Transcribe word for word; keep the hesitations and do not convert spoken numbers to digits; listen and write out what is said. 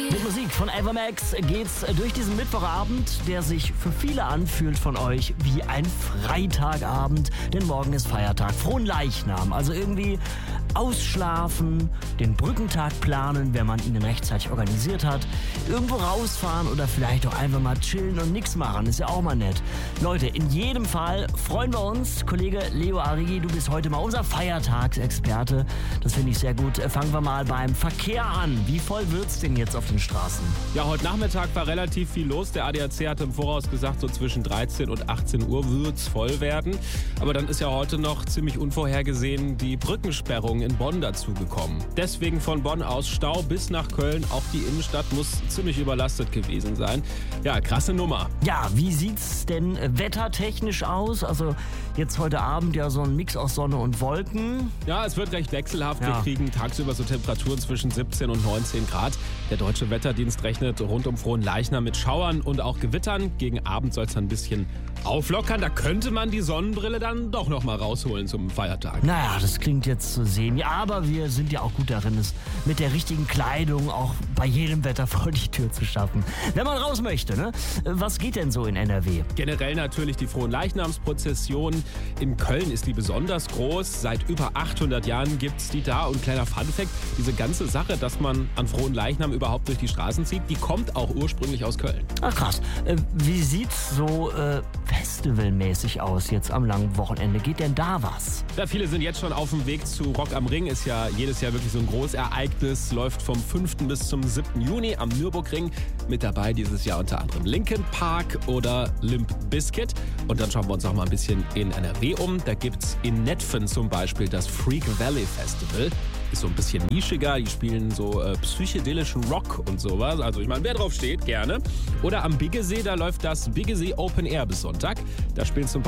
Mit Musik von Evermax geht's durch diesen Mittwochabend, der sich für viele anfühlt von euch wie ein Freitagabend, denn morgen ist Feiertag, Fronleichnam. Also irgendwie ausschlafen, den Brückentag planen, wenn man ihn rechtzeitig organisiert hat, irgendwo rausfahren oder vielleicht auch einfach mal chillen und nichts machen, ist ja auch mal nett. Leute, in jedem Fall freuen wir uns. Kollege Leo Arrighi, du bist heute mal unser Feiertagsexperte. Das finde ich sehr gut. Fangen wir mal beim Verkehr an. Wie voll wird's denn jetzt auf den Straßen? Ja, heute Nachmittag war relativ viel los. Der A D A C hatte im Voraus gesagt, so zwischen dreizehn und achtzehn Uhr wird's voll werden. Aber dann ist ja heute noch ziemlich unvorhergesehen die Brückensperrung in Bonn dazugekommen. Deswegen von Bonn aus Stau bis nach Köln. Auch die Innenstadt muss ziemlich überlastet gewesen sein. Ja, krasse Nummer. Ja, wie sieht's denn wettertechnisch aus? Also jetzt heute Abend ja so ein Mix aus Sonne und Wolken. Ja, es wird recht wechselhaft. Ja. Wir kriegen tagsüber so Temperaturen zwischen siebzehn und neunzehn Grad. Der Deutsche Wetterdienst rechnet rund um Fronleichnam mit Schauern und auch Gewittern. Gegen Abend soll es dann ein bisschen auflockern. Da könnte man die Sonnenbrille dann doch noch mal rausholen zum Feiertag. Naja, das klingt jetzt zu semi, aber wir sind ja auch gut darin, es mit der richtigen Kleidung auch bei jedem Wetter vor die Tür zu schaffen. Wenn man raus möchte, ne? Was geht denn so in N R W? Generell natürlich die Fronleichnamsprozession. In Köln ist die besonders groß. Seit über achthundert Jahren gibt es die da. Und kleiner Funfact, diese ganze Sache, dass man an Fronleichnam überhaupt durch die Straßen zieht, die kommt auch ursprünglich aus Köln. Ach krass. Äh, wie sieht's so äh, festivalmäßig aus jetzt am langen Wochenende? Geht denn da was? Ja, viele sind jetzt schon auf dem Weg zu Rock am Ring. Ist ja jedes Jahr wirklich so ein Großereignis. Läuft vom fünften bis zum siebten Juni am Nürburgring. Mit dabei dieses Jahr unter anderem Linkin Park oder Limp Bizkit. Und dann schauen wir uns auch mal ein bisschen in N R W um. Da gibt's in Netphen zum Beispiel das Freak Valley Festival. Ist so ein bisschen nischiger. Die spielen so äh, psychedelischen Rock und sowas. Also ich meine, wer drauf steht, gerne. Oder am Biggesee, da läuft das Biggesee Open Air bis Sonntag. Da spielen zum